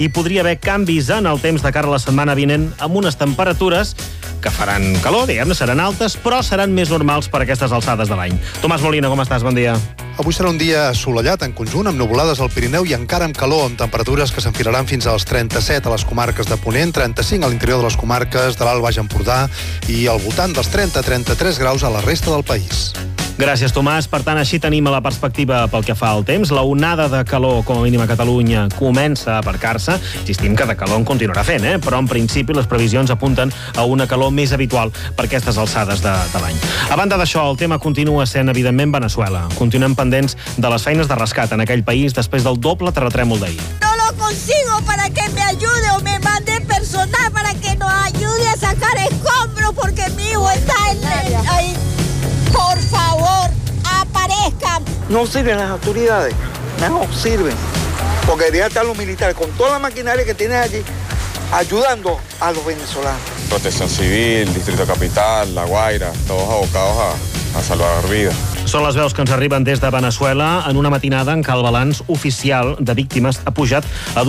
hi podria haver canvis en el temps de cara a la setmana vinent amb unes temperatures que faran calor, diguem-ne, seran altes, però seran més normals per aquestes alçades de l'any. Tomàs Molina, com estàs? Bon dia. Avui serà un dia assolellat en conjunt, amb nuvolades al Pirineu i encara amb calor, amb temperatures que s'enfilaran fins als 37 a les comarques de Ponent, 35 a l'interior de les comarques de l'Alt Baix Empordà i al voltant dels 30-33 graus a la resta del país. Gràcies, Tomàs. Per tant, així tenim la perspectiva pel que fa al temps. La onada de calor, com a mínim a Catalunya, comença a aparcar-se. Insistim que de calor en continuarà fent, però en principi les previsions apunten a una calor més habitual per aquestes alçades de l'any. A banda d'això, el tema continua sent, evidentment, Veneçuela. Continuem pendents de les feines de rescat en aquell país després del doble terratrèmol d'ahir. No lo consigo para que me ayude o me mande personal para que nos ayude a sacar escombros porque mi hijo está ahí. Por favor, aparezcan. No sirven las autoridades, no sirven. Porque deberían estar los militares con toda la maquinaria que tienen allí ayudando a los venezolanos. Protección Civil, Distrito Capital, La Guaira, todos abocados a salvar vidas. Són les veus que ens arriben des de Veneçuela en una matinada en què el balanç oficial de víctimes ha pujat a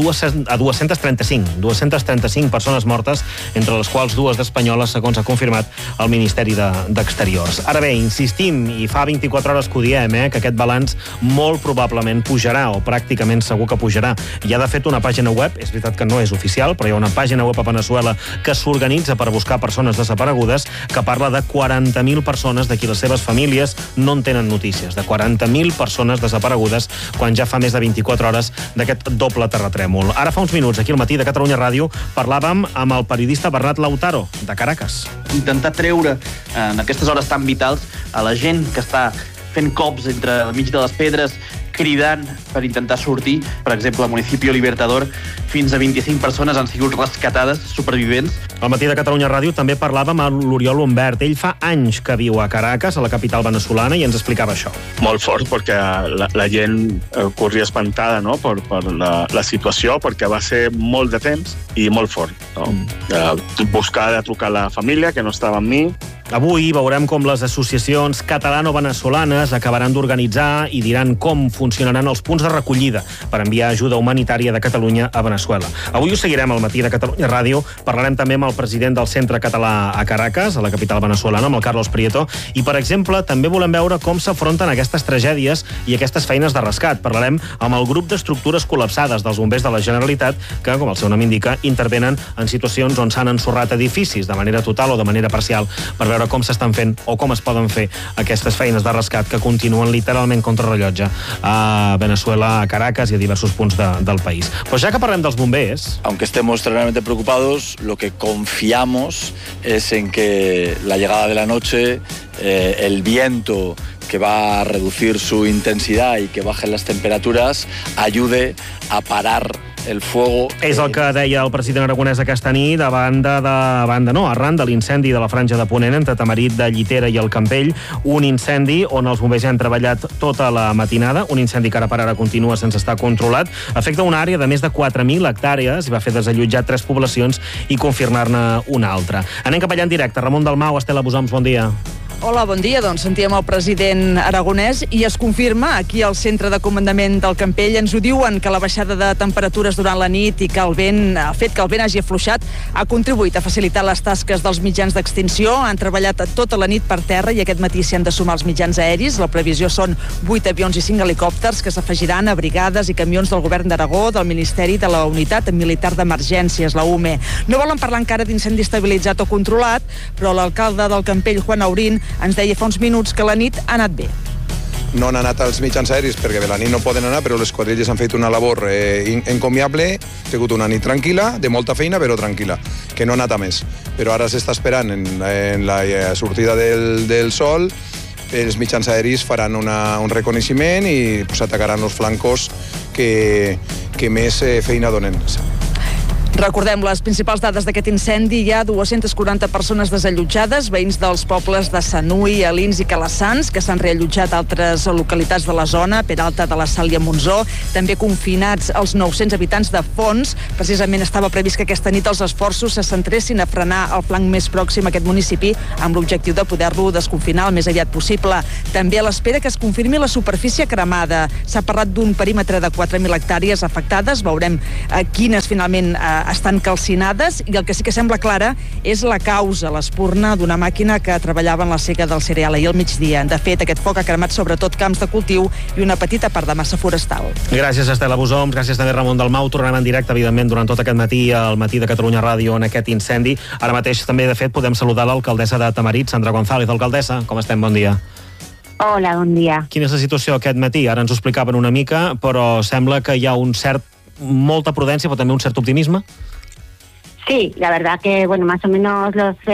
235. 235 persones mortes, entre les quals 2 d'espanyoles, segons ha confirmat el Ministeri d'Exteriors. Ara bé, insistim, i fa 24 hores que ho diem, que aquest balanç molt probablement pujarà, o pràcticament segur que pujarà. Hi ha, de fet, una pàgina web, és veritat que no és oficial, però hi ha una pàgina web a Veneçuela que s'organitza per buscar persones desaparegudes, que parla de 40.000 persones de qui les seves famílies no en tenen notícies, de 40.000 persones desaparegudes quan ja fa més de 24 hores d'aquest doble terratrèmol. Ara fa uns minuts, aquí al Matí de Catalunya Ràdio, parlàvem amb el periodista Bernat Lautaro, de Caracas. Intentar treure en aquestes hores tan vitals a la gent que està fent cops entre el mig de les pedres, cridant per intentar sortir. Per exemple, al municipi Libertador, fins a 25 persones han sigut rescatades, supervivents. Al Matí de Catalunya Ràdio també parlàvem amb l'Oriol Humbert. Ell fa anys que viu a Caracas, a la capital veneçolana, i ens explicava això. Molt fort, perquè la gent corria espantada, no?, per la situació, perquè va ser molt de temps i molt fort. No? Buscar de trucar a la família, que no estava amb mi. Avui veurem com les associacions catalano-venezolanes acabaran d'organitzar i diran com funcionaran els punts de recollida per enviar ajuda humanitària de Catalunya a Veneçuela. Avui ho seguirem al Matí de Catalunya Ràdio. Parlarem també amb el president del Centre Català a Caracas, a la capital veneçolana, amb el Carlos Prieto. I, per exemple, també volem veure com s'afronten aquestes tragèdies i aquestes feines de rescat. Parlarem amb el grup d'estructures col·lapsades dels bombers de la Generalitat que, com el seu nom indica, intervenen en situacions on s'han ensorrat edificis de manera total o de manera parcial per veure com s'estan fent o com es poden fer aquestes feines de rescat que continuen literalment contrarrellotge a Veneçuela, a Caracas y a diversos punts del país. Pues ya que parlem dels bombers... Aunque estemos terriblemente preocupados, lo que confiamos es en que la llegada de la noche, el viento que va a reducir su intensidad y que bajen las temperaturas, ayude a parar el fuego. És el que deia el president aragonès aquesta nit arran de l'incendi de la franja de Ponent entre Tamarit de Llitera i el Campell, un incendi on els bombers ja han treballat tota la matinada, un incendi que ara per ara continua sense estar controlat, afecta una àrea de més de 4.000 hectàrees i va fer desallotjar 3 poblacions i confirmar-ne una altra. Anem cap allà en directe. Ramon Dalmau, Estela Bosoms, bon dia. Hola, bon dia. Doncs sentíem el president aragonès i es confirma aquí al centre de comandament del Campell. Ens ho diuen que la baixada de temperatures durant la nit i que el vent ha fet que el vent hagi afluixat ha contribuït a facilitar les tasques dels mitjans d'extinció. Han treballat tota la nit per terra i aquest matí s'hi han de sumar els mitjans aeris. La previsió són 8 avions i 5 helicòpters que s'afegiran a brigades i camions del govern d'Aragó, del Ministeri de la Unitat Militar d'Emergències, la UME. No volen parlar encara d'incendi estabilitzat o controlat, però l'alcalde del Campell, Juan Aurín, ens deia fa uns minuts que la nit ha anat bé. No han anat els mitjans aeris perquè de la nit no poden anar, però les quadrilles han fet una labor encomiable. Ha sigut una nit tranquil·la, de molta feina, però tranquil·la, que no ha anat a més. Però ara s'està esperant en la sortida del sol. Els mitjans aeris faran un reconeixement i atacaran els flancos que més feina donen. Recordem les principals dades d'aquest incendi. Hi ha 240 persones desallotjades, veïns dels pobles de Sanui, Alins i Calassans, que s'han reallotjat a altres localitats de la zona, Peralta de la Sal i a Monzó. També confinats els 900 habitants de Fons. Precisament estava previst que aquesta nit els esforços se centressin a frenar el flanc més pròxim a aquest municipi amb l'objectiu de poder-lo desconfinar el més aviat possible. També a l'espera que es confirmi la superfície cremada. S'ha parlat d'un perímetre de 4.000 hectàrees afectades. Veurem quines finalment estan calcinades, i el que sí que sembla clara és la causa, l'espurna d'una màquina que treballava en la sega del cereal ahir al migdia. De fet, aquest foc ha cremat sobretot camps de cultiu i una petita part de massa forestal. Gràcies, Estela Busoms, gràcies també Ramon Dalmau. Tornem en directe, evidentment, durant tot aquest matí al Matí de Catalunya Ràdio en aquest incendi. Ara mateix també, de fet, podem saludar l'alcaldessa de Tamarit, Sandra González. Alcaldessa, com estem? Bon dia. Hola, bon dia. Quina és la situació aquest matí? Ara ens ho explicaven una mica, però sembla que hi ha molta prudència, pero también un cierto optimismo. Sí, la verdad que, bueno, más o menos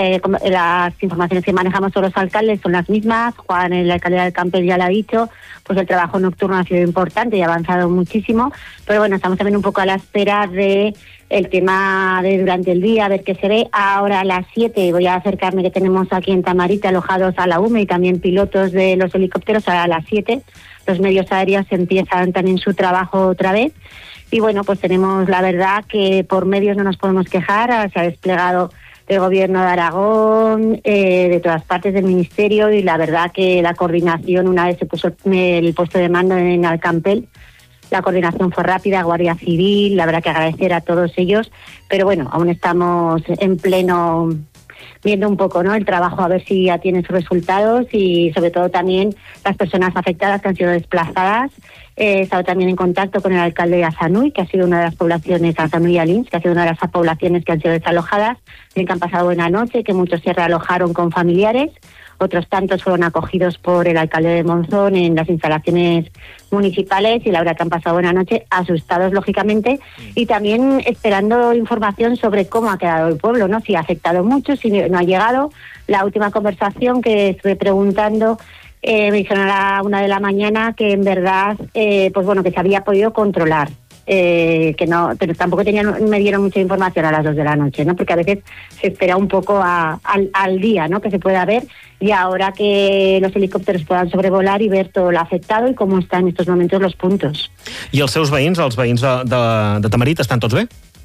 las informaciones que manejamos todos los alcaldes son las mismas. Juan, el alcalde del Campel, ya lo ha dicho, pues el trabajo nocturno ha sido importante y ha avanzado muchísimo, pero bueno, estamos también un poco a la espera de el tema de durante el día, a ver qué se ve. Ahora a las 7 voy a acercarme, que tenemos aquí en Tamarit alojados a la UME y también pilotos de los helicópteros. Ahora a las 7 los medios aéreos empiezan también su trabajo otra vez. Y bueno, pues tenemos la verdad que por medios no nos podemos quejar. Se ha desplegado del gobierno de Aragón, de todas partes del ministerio, y la verdad que la coordinación, una vez se puso el puesto de mando en Alcampel, la coordinación fue rápida, Guardia Civil, la verdad que agradecer a todos ellos, pero bueno, aún estamos en pleno viendo un poco, ¿no?, el trabajo, a ver si ya tiene sus resultados, y sobre todo también las personas afectadas que han sido desplazadas. He estado también en contacto con el alcalde de Asanui, que ha sido una de las poblaciones, Asanui y Alins, que ha sido una de las poblaciones que han sido desalojadas, que han pasado buena noche, que muchos se realojaron con familiares, otros tantos fueron acogidos por el alcalde de Monzón en las instalaciones municipales, y la verdad que han pasado buena noche, asustados lógicamente, y también esperando información sobre cómo ha quedado el pueblo, ¿no?, si ha afectado mucho, si no ha llegado. La última conversación que estuve preguntando, me dijeron a la 1 de la mañana que en verdad, pues bueno, que se había podido controlar, que no, pero tampoco me dieron mucha información a las 2 de la noche, ¿no?, porque a veces se espera un poco al día, ¿no?, que se pueda ver, y ahora que los helicópteros puedan sobrevolar y ver todo lo afectado y cómo están en estos momentos los puntos. I els seus veïns, els veïns de Tamarit, estan tots bé?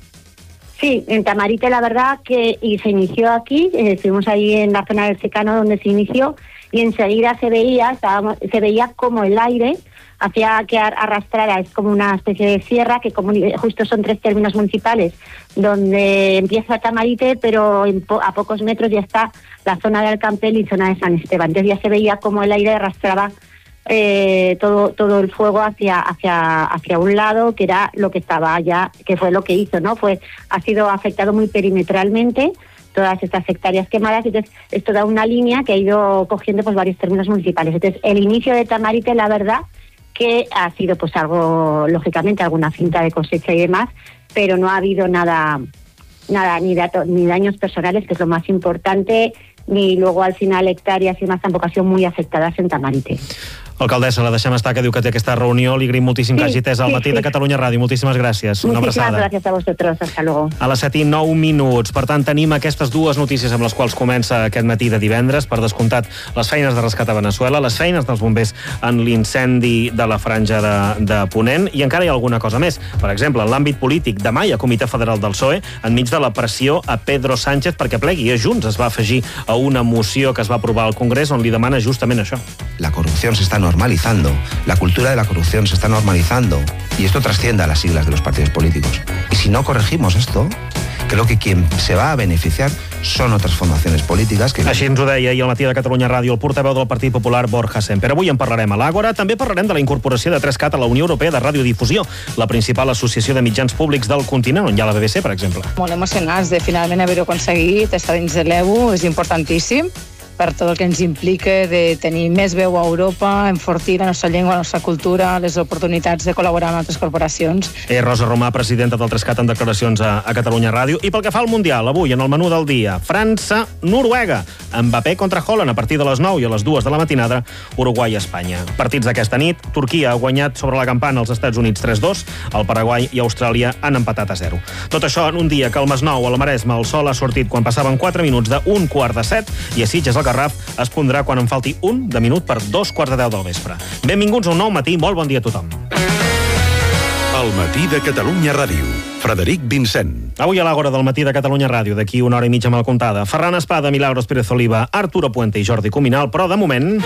Sí, en Tamarite la verdad que se inició aquí, estuvimos ahí en la zona del secano donde se inició, y enseguida se veía como el aire hacía que arrastrara, es como una especie de sierra que justo son 3 términos municipales donde empieza Tamarite, pero a pocos metros ya está la zona de Alcampel y zona de San Esteban. Entonces ya se veía como el aire arrastraba todo el fuego hacia un lado, que era lo que estaba ya, que fue lo que hizo, ¿no? Ha sido afectado muy perimetralmente todas estas hectáreas quemadas. Entonces esto da una línea que ha ido cogiendo pues varios términos municipales. Entonces el inicio de Tamarite, la verdad que ha sido pues algo, lógicamente, alguna finta de cosecha y demás, pero no ha habido nada ni daños personales, que es lo más importante, ni luego al final hectáreas y más tampoco ha sido muy afectadas en Tamarite. Alcaldessa, la deixem estar, que diu que té aquesta reunió. Li agraïm moltíssim que hagi atès al Matí de Catalunya Ràdio. Moltíssimes gràcies. Una abraçada. Gràcies a vosaltres. Hasta luego. A les 7:09. Per tant, tenim aquestes dues notícies amb les quals comença aquest matí de divendres. Per descomptat, les feines de rescat a Veneçuela, les feines dels bombers en l'incendi de la franja de Ponent, i encara hi ha alguna cosa més. Per exemple, en l'àmbit polític, demà hi ha Comitè Federal del PSOE, enmig de la pressió a Pedro Sánchez perquè plegui. A Junts es va afegir a una moció que es va aprovar al Congrés on li demana justament això. La corrupción se está normalizando, la cultura de la corrupción se está normalizando, y esto trasciende a las siglas de los partidos políticos. Y si no corregimos esto, creo que quien se va a beneficiar són otras formaciones polítiques que... Així ens ho deia ahir al Matí de Catalunya Ràdio el portaveu del Partit Popular, Borja Semper. Avui en parlarem a l'Àgora. També parlarem de la incorporació de 3CAT a la Unió Europea de Radiodifusió, la principal associació de mitjans públics del continent, on hi ha la BBC, per exemple. Molt emocionats de finalment haver-ho aconseguit, estar dins de l'EBU, és importantíssim. per tot el que ens implica de tenir més veu a Europa, enfortir la nostra llengua, la nostra cultura, les oportunitats de col·laborar amb altres corporacions. Rosa Romà, presidenta del 3CAT, en declaracions a Catalunya Ràdio. I pel que fa al Mundial, avui, en el menú del dia, França-Noruega. Mbappé contra Haaland a partir de les 9 i a les 2 de la matinada, Uruguai-Espanya. Partits d'aquesta nit, Turquia ha guanyat sobre la campana als Estats Units 3-2, el Paraguai i Austràlia han empatat a 0. Tot això en un dia que al Masnou, a la Maresma, el sol ha sortit quan passaven 4 minuts d'un quart de 7 i a Sitges al Garraf es pondrà quan en falti un de minut per 2:45 del vespre. Benvinguts a un nou matí, molt bon dia a tothom. El matí de Catalunya Ràdio. Frederic Vincent. Avui a l'Àgora del matí de Catalunya Ràdio, d'aquí una hora i mitja mal comptada. Ferran Espada, Milagros Pérez Oliva, Arturo Puente i Jordi Cuminal, però de moment...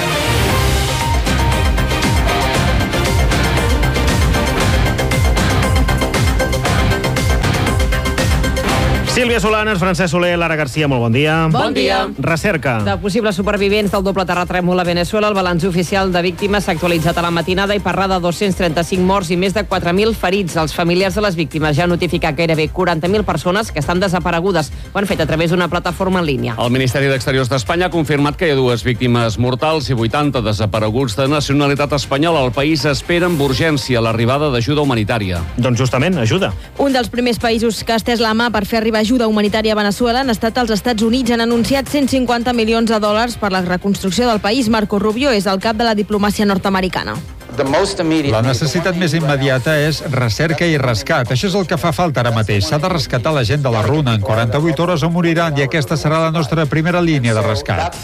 Sílvia Solanes, Francesc Soler, Lara Garcia, molt bon dia. Bon dia. Recerca. De possibles supervivents del doble terratrèmol a Venezuela, el balanç oficial de víctimes s'ha actualitzat a la matinada i parla de 235 morts i més de 4.000 ferits. Els familiars de les víctimes ja han notificat gairebé 40.000 persones que estan desaparegudes. Ho han fet a través d'una plataforma en línia. El Ministeri d'Exteriors d'Espanya ha confirmat que hi ha 2 víctimes mortals i 80 desapareguts de nacionalitat espanyola. El país espera amb urgència l'arribada d'ajuda humanitària. Doncs justament, ajuda. Un dels primers països que ha estès la mà per fer arribar ajuda humanitària a Venezuela han estat els Estats Units. Han anunciat 150 milions de dòlars per la reconstrucció del país. Marco Rubio és el cap de la diplomàcia nord-americana. La necessitat més immediata és recerca i rescat. Això és el que fa falta ara mateix. S'ha de rescatar la gent de la runa. En 48 hores o moriran i aquesta serà la nostra primera línia de rescat.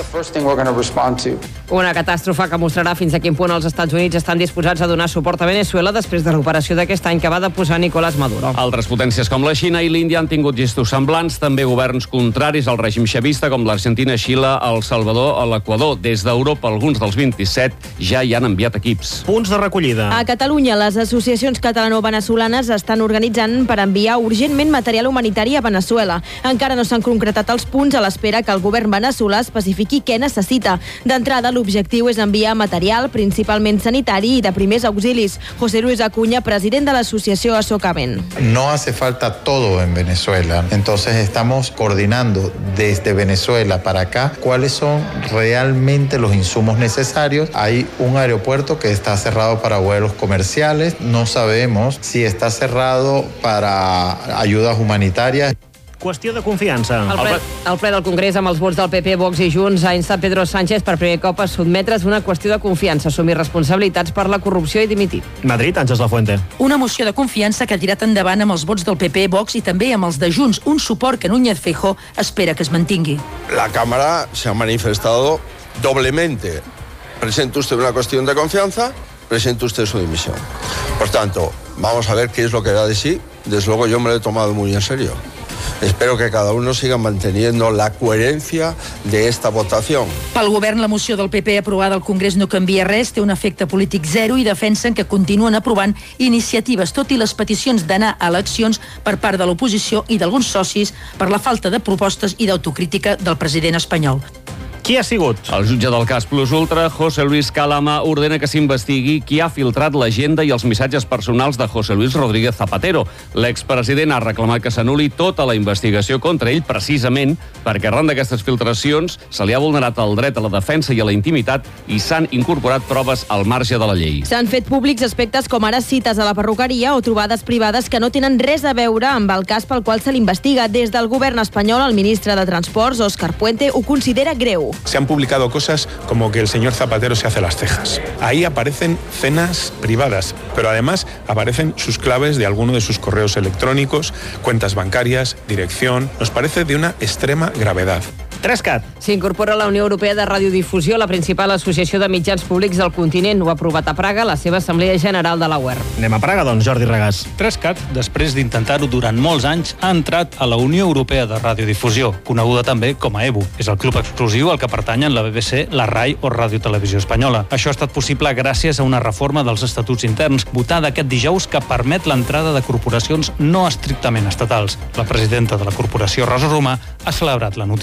Una catàstrofe que mostrarà fins a quin punt els Estats Units estan disposats a donar suport a Venezuela després de l'operació d'aquest any que va deposar Nicolás Maduro. Altres potències com la Xina i l'Índia han tingut gestos semblants, també governs contraris al règim xavista com l'Argentina, Xile, el Salvador o l'Equador. Des d'Europa, alguns dels 27 ja hi han enviat equips. Punts de recollida. A Catalunya, les associacions catalano-venezolanes estan organitzant per enviar urgentment material humanitari a Venezuela. Encara no s'han concretat els punts a l'espera que el govern veneçolà especifiqui què necessita. D'entrada, l'objectiu és enviar material, principalment sanitari i de primers auxilis. José Luis Acuña, president de l'associació Asocaven. No hace falta todo en Venezuela. Entonces estamos coordinando desde Venezuela para acá cuáles son realmente los insumos necesarios. Hay un aeropuerto que está cerrado para vuelos comerciales. No sabemos si está cerrado para ayudas humanitarias. Qüestió de confiança. El ple del Congrés amb els vots del PP, Vox i Junts ha instat Pedro Sánchez per primer cop a sotmetre's una qüestió de confiança, assumir responsabilitats per la corrupció i dimitir. Madrid, Àngels Lafuente. Una moció de confiança que ha tirat endavant amb els vots del PP, Vox i també amb els de Junts, un suport que Núñez Feijóo espera que es mantingui. La Cámara se ha manifestado doblemente. Presenta usted una cuestión de confianza, presenta usted su dimisión. Por tanto, vamos a ver qué es lo que da de sí. Desde luego yo me lo he tomado muy en serio. Espero que cada uno siga manteniendo la coherencia de esta votación. Pel govern, la moció del PP aprovada al Congrés no canvia res, té un efecte polític zero i defensen que continuen aprovant iniciatives, tot i les peticions d'anar a eleccions per part de l'oposició i d'alguns socis per la falta de propostes i d'autocrítica del president espanyol. Qui ha sigut? El jutge del cas Plus Ultra, José Luis Calama, ordena que s'investigui qui ha filtrat l'agenda i els missatges personals de José Luis Rodríguez Zapatero. L'expresident ha reclamat que s'anul·li tota la investigació contra ell, precisament perquè arran d'aquestes filtracions se li ha vulnerat el dret a la defensa i a la intimitat i s'han incorporat proves al marge de la llei. S'han fet públics aspectes com ara cites a la perruqueria o trobades privades que no tenen res a veure amb el cas pel qual se l'investiga. Des del govern espanyol, el ministre de Transports, Óscar Puente, ho considera greu. Se han publicado cosas como que el señor Zapatero se hace las cejas. Ahí aparecen cenas privadas, pero además aparecen sus claves de alguno de sus correos electrónicos, cuentas bancarias, dirección. Nos parece de una extrema gravedad. 3CAT. S'incorpora a la Unió Europea de Radiodifusió, la principal associació de mitjans públics del continent. Ho ha aprovat a Praga la seva Assemblea General de la UER. Anem a Praga, doncs, Jordi Regàs. 3CAT, després d'intentar-ho durant molts anys, ha entrat a la Unió Europea de Radiodifusió, coneguda també com a EBU. És el club exclusiu al que pertanyen la BBC, la RAI o Ràdio Televisió Espanyola. Això ha estat possible gràcies a una reforma dels estatuts interns, votada aquest dijous, que permet l'entrada de corporacions no estrictament estatals. La presidenta de la corporació, Rosa Romà, ha celebrat la notícia.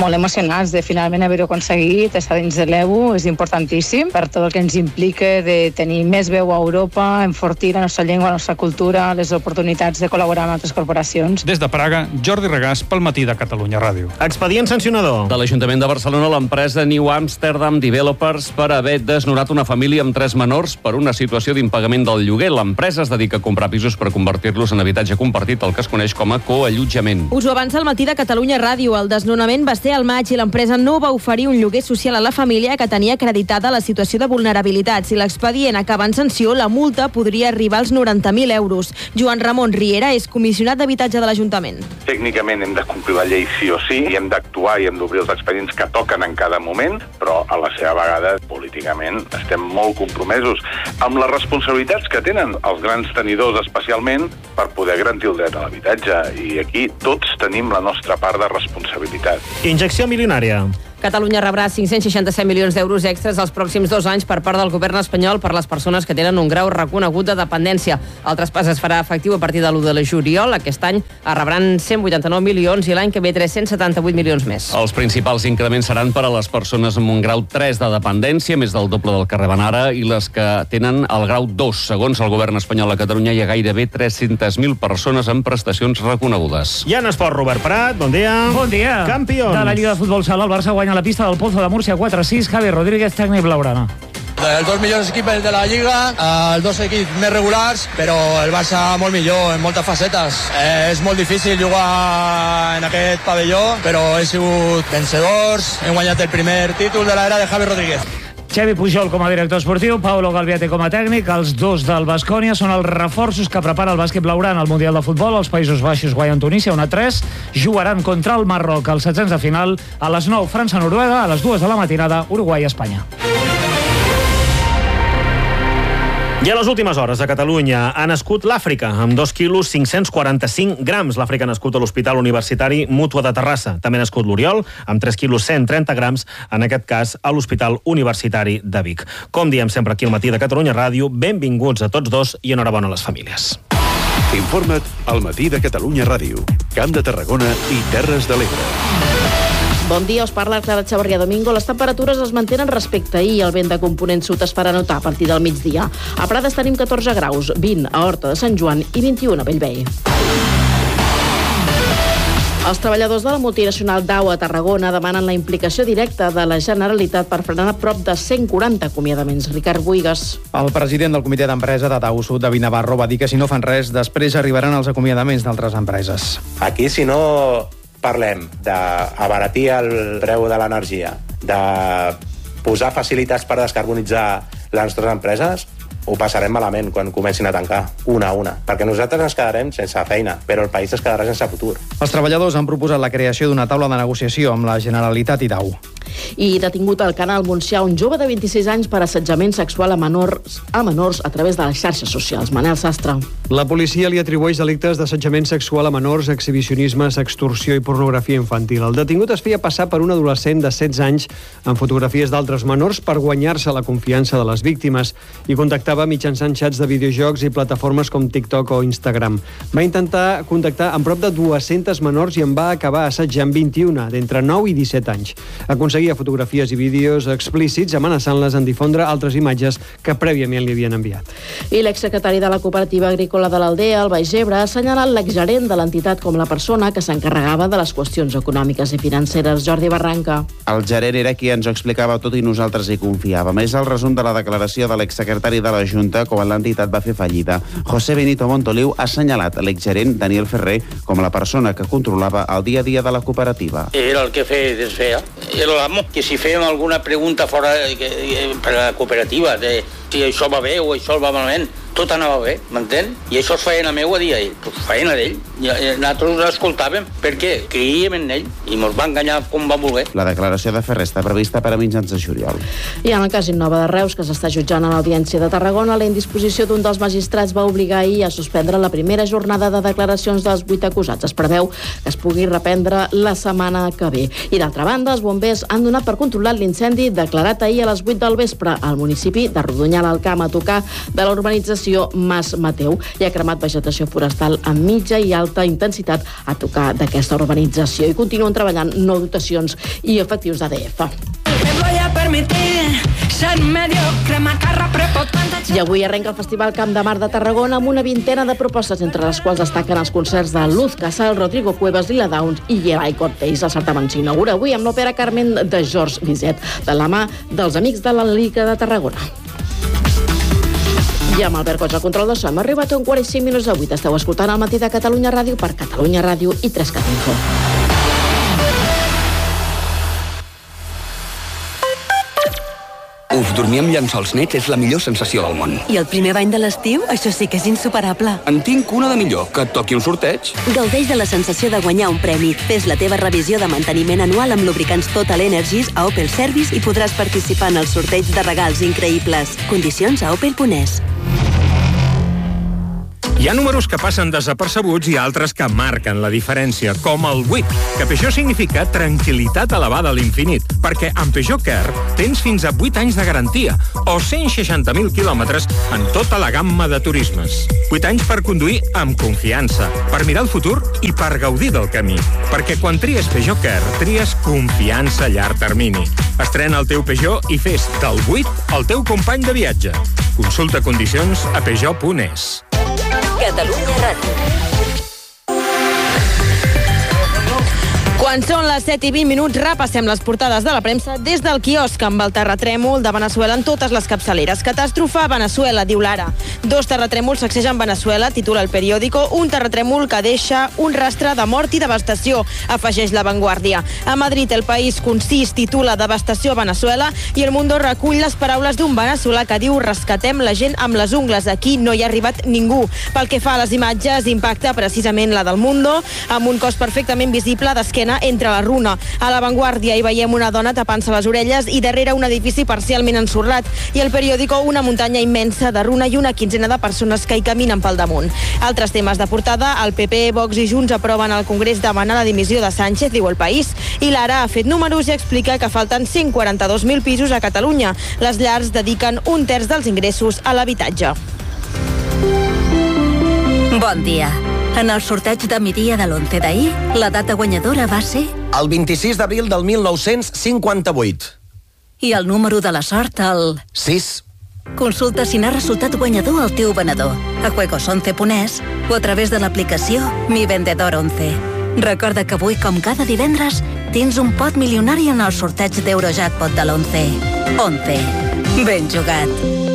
molt emocionats de finalment haver-ho aconseguit, estar dins de l'EBU, és importantíssim per tot el que ens implica de tenir més veu a Europa, enfortir la nostra llengua, la nostra cultura, les oportunitats de col·laborar amb altres corporacions. Des de Praga, Jordi Regàs, pel Matí de Catalunya Ràdio. Expedient sancionador. De l'Ajuntament de Barcelona, l'empresa New Amsterdam Developers per haver desnonat una família amb 3 menors per una situació d'impagament del lloguer. L'empresa es dedica a comprar pisos per convertir-los en habitatge compartit, el que es coneix com a coallotjament. Us ho avança el Matí de Catalunya Ràdio. El desnonament va ser al maig i l'empresa no va oferir un lloguer social a la família que tenia acreditada la situació de vulnerabilitat. Si l'expedient acaba en sanció, la multa podria arribar als 90.000 euros. Joan Ramon Riera és comissionat d'habitatge de l'Ajuntament. Tècnicament hem de complir la llei sí o sí i hem d'actuar i hem d'obrir els expedients que toquen en cada moment, però a la seva vegada, políticament, estem molt compromesos amb les responsabilitats que tenen els grans tenidors, especialment per poder garantir el dret a l'habitatge. I aquí tots tenim la nostra part de responsabilitat. Injecció milionària. Catalunya rebrà 567 milions d'euros extres els pròxims 2 anys per part del govern espanyol per les persones que tenen un grau reconegut de dependència. El traspàs es farà efectiu a partir de l'1 de juliol. Aquest any rebran 189 milions i l'any que ve 378 milions més. Els principals increments seran per a les persones amb un grau 3 de dependència, més del doble del que reben ara, i les que tenen el grau 2. Segons el govern espanyol a Catalunya, hi ha gairebé 300.000 persones amb prestacions reconegudes. I en esport, Robert Prat, bon dia. Bon dia. Campions. De la Lliga de Futbol Sala, el Barça guanya la pista del Pozo de Múrcia 4-6. Javi Rodríguez, tècnic blaugrana. Els 2 millors equips de la Lliga, els 2 equips més regulars, però el Barça molt millor en moltes facetes. És molt difícil jugar en aquest pavelló, però he sigut vencedors, hem guanyat el primer títol de l'era de Javi Rodríguez. Xavi Pujol com a director esportiu, Paulo Galviate com a tècnic. Els 2 del Baskonia són els reforços que prepara el bàsquet blaugrana al Mundial de Futbol. Els Països Baixos guanyen Tunísia 1-3. Jugaran contra el Marroc als 16 de final. A les 9, França-Noruega. A les 2 de la matinada, Uruguai-Espanya. I a les últimes hores a Catalunya ha nascut l'Àfrica, amb 2 quilos 545 grams. L'Àfrica ha nascut a l'Hospital Universitari Mútua de Terrassa. També ha nascut l'Oriol, amb 3 quilos 130 grams, en aquest cas a l'Hospital Universitari de Vic. Com diem sempre aquí al Matí de Catalunya Ràdio, benvinguts a tots dos i enhorabona a les famílies. Informa't al Matí de Catalunya Ràdio, Camp de Tarragona i Terres de l'Ebre. Bon dia, us parla Clara Chavarria Domingo. Les temperatures es mantenen respecte a ahir. El vent de component sud es farà notar a partir del migdia. A Prades tenim 14 graus, 20 a Horta de Sant Joan i 21 a Bellvei. Els treballadors de la multinacional Dow a Tarragona demanen la implicació directa de la Generalitat per frenar a prop de 140 acomiadaments. Ricard Buigas. El president del comitè d'empresa de Dow Sud, David Navarro, va dir que si no fan res, després arribaran els acomiadaments d'altres empreses. Aquí, si no parlem d'abaratir el preu de l'energia, de posar facilitats per descarbonitzar les nostres empreses, ho passarem malament quan comencin a tancar, una a una. Perquè nosaltres ens quedarem sense feina, però el país es quedarà sense futur. Els treballadors han proposat la creació d'una taula de negociació amb la Generalitat i Dow. I detingut al Canal Montsià un jove de 26 anys per assetjament sexual a menors a través de les xarxes socials. Manel Sastre. La policia li atribueix delictes d'assetjament sexual a menors, exhibicionisme, sextorsió i pornografia infantil. El detingut es feia passar per un adolescent de 16 anys amb fotografies d'altres menors per guanyar-se la confiança de les víctimes i contactava mitjançant xats de videojocs i plataformes com TikTok o Instagram. Va intentar contactar amb prop de 200 menors i en va acabar assetjant 21, d'entre 9 i 17 anys. Aconseguia fotografies i vídeos explícits amenaçant-les en difondre altres imatges que prèviament li havien enviat. I l'exsecretari de la Cooperativa Agrícola de l'Aldea, el Baix Ebre, ha assenyalat l'exgerent de l'entitat com la persona que s'encarregava de les qüestions econòmiques i financeres. Jordi Barranca. El gerent era qui ens ho explicava tot i nosaltres hi confiàvem. És el resum de la declaració de l'exsecretari de la Junta quan l'entitat va fer fallida. José Benito Montoliu ha assenyalat l'exgerent Daniel Ferrer com la persona que controlava el dia a dia de la cooperativa. Era el que feia i desfeia. Era l'amo. Que si fèiem alguna pregunta fora per a la cooperativa, de si això va bé o això va malament, tot anava bé, m'entén? I això és feina meva, dia ell. Pues feina d'ell. Nosaltres l'escoltàvem perquè creíem en ell i ens va enganyar com va voler. La declaració de Ferrer està prevista per a mitjans de juliol. I en el cas Innova de Reus, que s'està jutjant a l'Audiència de Tarragona, la indisposició d'un dels magistrats va obligar ahir a suspendre la primera jornada de declaracions dels 8 acusats. Es preveu que es pugui reprendre la setmana que ve. I d'altra banda, els bombers han donat per controlat l'incendi declarat ahir a les 8 del vespre al municipi de Rodonyà al Camp, a tocar de la urbanització l'estació Mas Mateu i ha cremat vegetació forestal amb mitja i alta intensitat a tocar d'aquesta urbanització i continuen treballant no dotacions i efectius d'ADF. I avui arrenca el Festival Camp de Mar de Tarragona amb una vintena de propostes, entre les quals destaquen els concerts de Luz Casal, Rodrigo Cuevas, Lila Downs i Gerai Cortés. El certamen s'inaugura avui amb l'òpera Carmen de Georges Bizet, de la mà dels Amics de la Liga de Tarragona. I amb Albert Cots al control de so hem arribat a un 45 minuts de 8. Esteu escoltant el Matí de Catalunya Ràdio per Catalunya Ràdio i 3CAT Info. Dormir amb llençols nets és la millor sensació del món. I el primer bany de l'estiu? Això sí que és insuperable. En tinc una de millor, que et toqui un sorteig. Gaudeix de la sensació de guanyar un premi. Fes la teva revisió de manteniment anual amb lubricants Total Energies a Opel Service i podràs participar en el sorteig de regals increïbles. Condicions a opel.es. Hi ha números que passen desapercebuts i altres que marquen la diferència, com el 8, que Peugeot significa tranquil·litat elevada a l'infinit, perquè amb Peugeot Care tens fins a 8 anys de garantia o 160.000 quilòmetres en tota la gamma de turismes. 8 anys per conduir amb confiança, per mirar el futur i per gaudir del camí. Perquè quan tries Peugeot Care, tries confiança a llarg termini. Estrena el teu Peugeot i fes del 8 el teu company de viatge. Consulta condicions a peugeot.es. Catalunya Ràdio. Quan són les 7:20, repassem les portades de la premsa des del quiosc amb el terratrèmol de Veneçuela en totes les capçaleres. Catàstrofe a Veneçuela, diu l'Ara. 2 terratrèmols sacsegen Veneçuela, titula el periòdico. Un terratrèmol que deixa un rastre de mort i devastació, afegeix La Vanguardia. A Madrid, El País concís titula Devastació a Veneçuela i El Mundo recull les paraules d'un veneçolà que diu rescatem la gent amb les ungles. Aquí no hi ha arribat ningú. Pel que fa a les imatges, impacta precisament la del Mundo, amb un cos perfectament visible d'esquena entre la runa. A La Vanguardia hi veiem una dona tapant-se les orelles i darrere un edifici parcialment ensorrat. I el periòdico una muntanya immensa de runa i una quinzena de persones que hi caminen pel damunt. Altres temes de portada, el PP, Vox i Junts aproven al Congrés demanar la dimissió de Sánchez, diu El País, i l'Ara ha fet números i explica que falten 142.000 pisos a Catalunya. Les llars dediquen 1/3 dels ingressos a l'habitatge. Bon dia. En el sorteig de migdia de l'11 d'ahir, la data guanyadora va ser... El 26 d'abril del 1958. I el número de la sort, el... 6. Consulta si n'ha resultat guanyador el teu venedor a juegos11.es o a través de l'aplicació Mi Vendedor 11. Recorda que avui, com cada divendres, tens un pot milionari en el sorteig d'Eurojackpot de l'11. 11. Ben jugat.